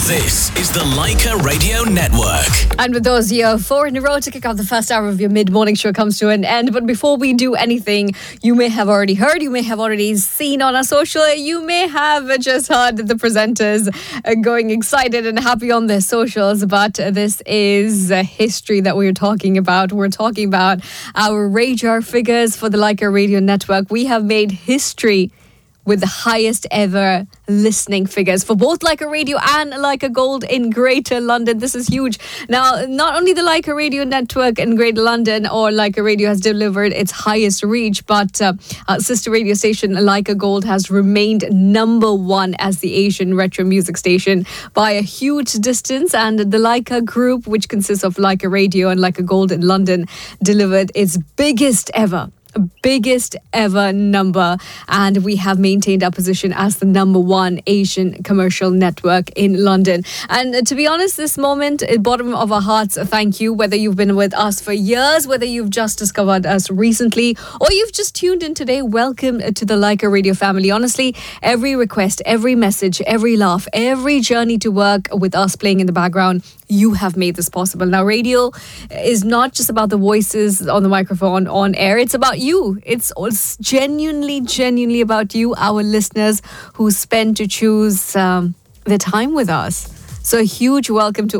This is the Leica Radio Network. And with those, you're 4 in a row to kick off the first hour of your mid-morning show comes to an end. But before we do anything, you may have already heard, you may have already seen on our social, you may have just heard the presenters going excited and happy on their socials. But this is history that we're talking about. We're talking about our radar figures for the Leica Radio Network. We have made history with the highest ever listening figures for both Leica Radio and Leica Gold in Greater London. This is huge. Now, not only the Leica Radio Network in Greater London or Leica Radio has delivered its highest reach, but our sister radio station Leica Gold has remained number one as the Asian retro music station by a huge distance. And the Leica Group, which consists of Leica Radio and Leica Gold in London, delivered its biggest ever number, and we have maintained our position as the number one Asian commercial network in London. And to be honest, this moment, at the bottom of our hearts, thank you, whether you've been with us for years, whether you've just discovered us recently, or you've just tuned in today. Welcome to the Leica Radio family. Honestly, every request, every message, every laugh, every journey to work with us playing in the background, you have made this possible. Now, radio is not just about the voices on the microphone on air. It's about you. It's genuinely about you, our listeners who spend to choose their time with us. So a huge welcome to